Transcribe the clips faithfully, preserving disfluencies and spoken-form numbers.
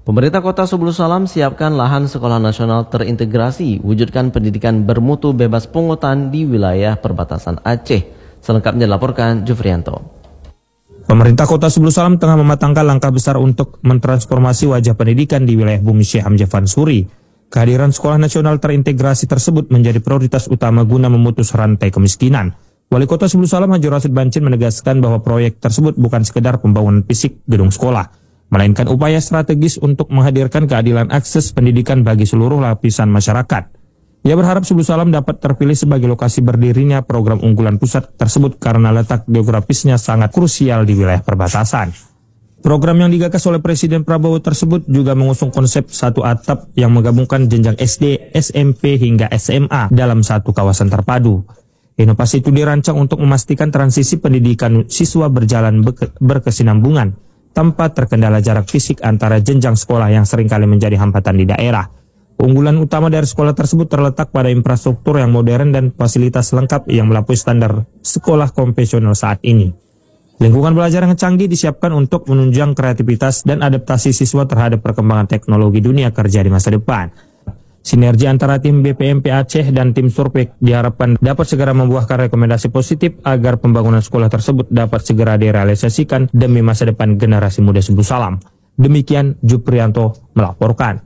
Pemerintah Kota Sebulu Salam siapkan lahan sekolah nasional terintegrasi, wujudkan pendidikan bermutu bebas pungutan di wilayah perbatasan Aceh. Selengkapnya dilaporkan Jufrianto. Pemerintah Kota Sebulu Salam tengah mematangkan langkah besar untuk mentransformasi wajah pendidikan di wilayah Bumi Syekh Hamzah Fansuri. Kehadiran sekolah nasional terintegrasi tersebut menjadi prioritas utama guna memutus rantai kemiskinan. Wali Kota Sebulu Salam Haji Rasid Bancin menegaskan bahwa proyek tersebut bukan sekedar pembangunan fisik gedung sekolah, melainkan upaya strategis untuk menghadirkan keadilan akses pendidikan bagi seluruh lapisan masyarakat. Ia berharap Sebulu Salam dapat terpilih sebagai lokasi berdirinya program unggulan pusat tersebut karena letak geografisnya sangat krusial di wilayah perbatasan. Program yang digagas oleh Presiden Prabowo tersebut juga mengusung konsep satu atap yang menggabungkan jenjang S D, S M P hingga S M A dalam satu kawasan terpadu. Inovasi itu dirancang untuk memastikan transisi pendidikan siswa berjalan berkesinambungan tanpa terkendala jarak fisik antara jenjang sekolah yang seringkali menjadi hambatan di daerah. Unggulan utama dari sekolah tersebut terletak pada infrastruktur yang modern dan fasilitas lengkap yang melampaui standar sekolah konvensional saat ini. Lingkungan belajar yang canggih disiapkan untuk menunjang kreativitas dan adaptasi siswa terhadap perkembangan teknologi dunia kerja di masa depan. Sinergi antara tim B P M P Aceh dan tim Surpek diharapkan dapat segera membuahkan rekomendasi positif agar pembangunan sekolah tersebut dapat segera direalisasikan demi masa depan generasi muda Sebulu Salam. Demikian Juprianto melaporkan.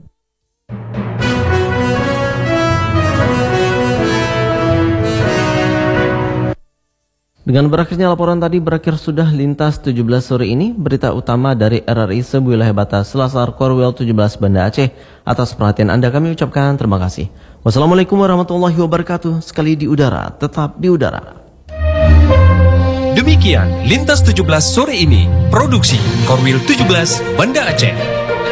Dengan berakhirnya laporan tadi, berakhir sudah Lintas tujuh belas sore ini. Berita utama dari R R I sewilayah batas Selasar Korwil tujuh belas Banda Aceh. Atas perhatian Anda kami ucapkan terima kasih. Wassalamualaikum warahmatullahi wabarakatuh. Sekali di udara, tetap di udara. Demikian Lintas tujuh belas sore ini. Produksi Korwil tujuh belas Banda Aceh.